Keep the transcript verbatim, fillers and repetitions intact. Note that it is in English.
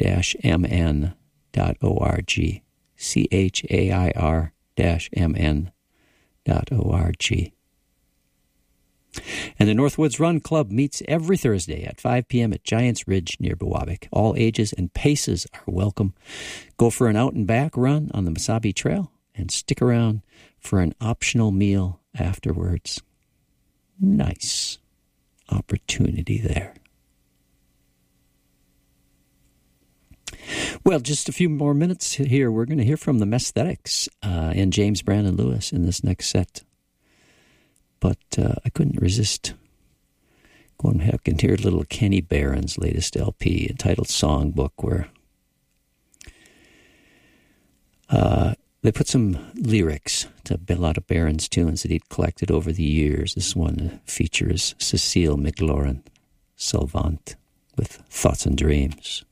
dash m n dot org. C H A I R dash M N dot O R G. And the Northwoods Run Club meets every Thursday at five p.m. at Giants Ridge near Biwabik. All ages and paces are welcome. Go for an out-and-back run on the Mesabi Trail and stick around for an optional meal afterwards. Nice opportunity there. Well, just a few more minutes here. We're going to hear from the Mesthetics uh, and James Brandon Lewis in this next set. But uh, I couldn't resist going back and hear little Kenny Barron's latest L P entitled Songbook, where uh, they put some lyrics to a lot of Barron's tunes that he'd collected over the years. This one features Cecile McLaurin Salvant with Thoughts and Dreams.